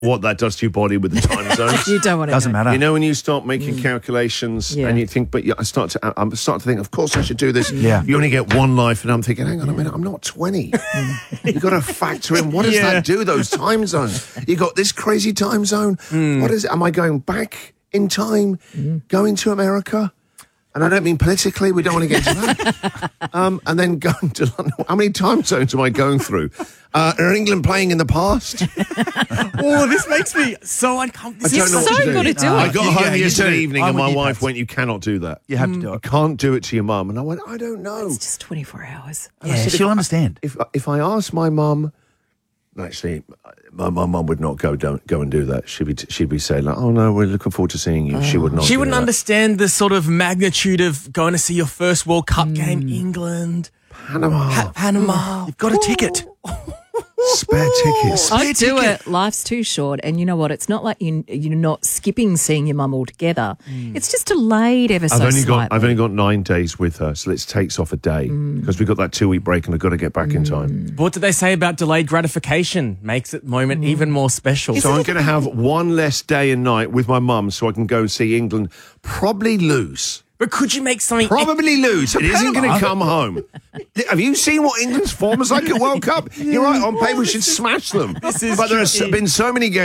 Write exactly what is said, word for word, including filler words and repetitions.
what that does to your body with the time zones. You don't want to Doesn't know. matter. You know, when you start making mm. calculations yeah. and you think, but yeah, I start to, I start to think, of course I should do this. Yeah. You only get one life, and I'm thinking, hang on a minute, I'm not twenty. You've got to factor in, what does Yeah. that do, those time zones? You got this crazy time zone. Mm. What is it? Am I going back in time, mm. going to America? And I don't mean politically, we don't want to get into that. um, and then going to London. How many time zones am I going through? Uh, are England playing in the past? Oh, this makes me so uncomfortable. I don't know You've what so to do. got to do Uh, I it. got Yeah, home you yesterday do. evening I'm and with my you, wife Pats. went, you cannot do that. You have to do You it. can't do it to your mum. And I went, I don't know. It's just twenty-four hours. Yeah, said, she'll if I- understand. If if I asked my mum, actually, my my mum would not go don't go and do that. She'd be she'd be saying like, oh no, we're looking forward to seeing you. She would not. She do wouldn't that. understand the sort of magnitude of going to see your first World Cup game, England, Panama, Pa- Panama. You've got a ticket. spare tickets. I'd do ticket. it. Life's too short. And you know what? It's not like you, you're not skipping seeing your mum altogether. It's just delayed ever so I've only slightly. got I've only got nine days with her, so let's takes off a day because we've got that two week break and I've got to get back in time. What did they say about delayed gratification? Makes it moment even more special. So I'm going to have one less day and night with my mum, so I can go and see England. Probably lose. But could you make something? Probably lose. It isn't going to come home. Have you seen what England's form is like at World Cup? You're right. On paper, we should smash them. This is but there have tricky. been so many games.